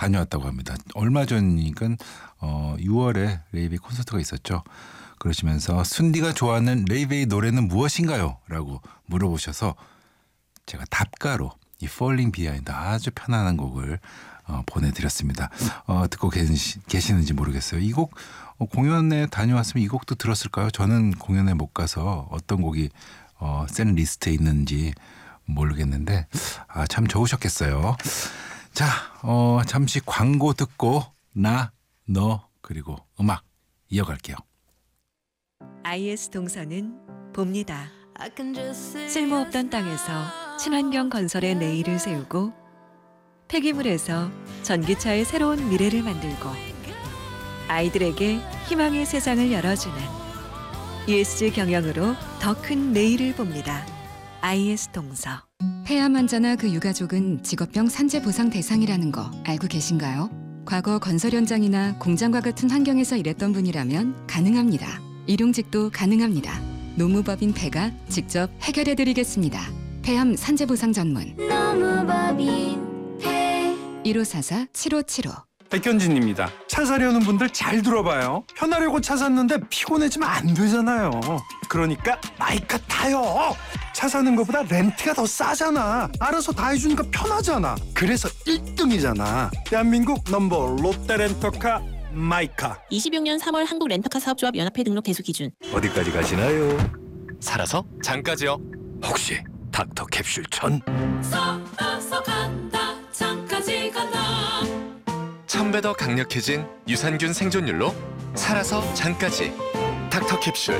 다녀왔다고 합니다. 얼마 전이니까 6월에 레이베이 콘서트가 있었죠. 그러시면서 순디가 좋아하는 레이베이 노래는 무엇인가요? 라고 물어보셔서 제가 답가로 이 Falling Behind 아주 편안한 곡을 보내드렸습니다. 듣고 계시는지 모르겠어요. 이 곡 공연에 다녀왔으면 이 곡도 들었을까요? 저는 공연에 못 가서 어떤 곡이 센 리스트에 있는지 모르겠는데 참 좋으셨겠어요. 자, 잠시 광고 듣고 너 그리고 음악 이어갈게요. IS 동서는 봅니다. 쓸모없던 땅에서 친환경 건설의 내일을 세우고 폐기물에서 전기차의 새로운 미래를 만들고 아이들에게 희망의 세상을 열어주는 ESG 경영으로 더 큰 내일을 봅니다. IS 동서. 폐암 환자나 그 유가족은 직업병 산재 보상 대상이라는 거 알고 계신가요? 과거 건설 현장이나 공장과 같은 환경에서 일했던 분이라면 가능합니다. 일용직도 가능합니다. 노무법인 폐가 직접 해결해드리겠습니다. 폐암 산재 보상 전문 노무법인 폐 1544-7575. 백현진입니다. 차 사려는 분들 잘 들어봐요. 편하려고 차 샀는데 피곤해지면 안 되잖아요. 그러니까 마이카 타요. 차 사는 것보다 렌트가 더 싸잖아. 알아서 다 해주니까 편하잖아. 그래서 1등이잖아. 대한민국 넘버 롯데렌터카 마이카. 26년 3월 한국 렌터카 사업조합 연합회 등록 대수 기준. 어디까지 가시나요? 살아서 장까지요. 혹시 닥터 캡슐 천? 살아서 간다 장까지 간다 1000배 더 강력해진 유산균 생존율로 살아서 장까지. 닥터 캡슐.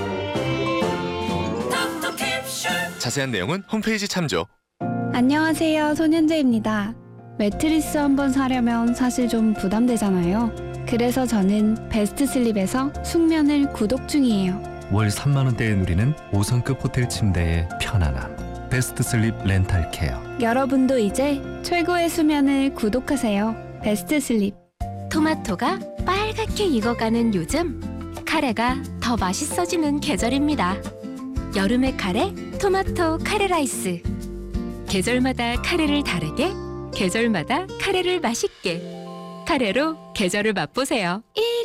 닥터 캡슐 자세한 내용은 홈페이지 참조. 안녕하세요, 손현재입니다. 매트리스 한번 사려면 사실 좀 부담되잖아요. 그래서 저는 베스트 슬립에서 숙면을 구독 중이에요. 월 3만 원대에 누리는 5성급 호텔 침대의 편안함. 베스트 슬립 렌탈 케어. 여러분도 이제 최고의 수면을 구독하세요. 베스트 슬립. 토마토가 빨갛게 익어가는 요즘 카레가 더 맛있어지는 계절입니다. 여름의 카레 토마토 카레 라이스. 계절마다 카레를 다르게 계절마다 카레를 맛있게 카레로 계절을 맛보세요.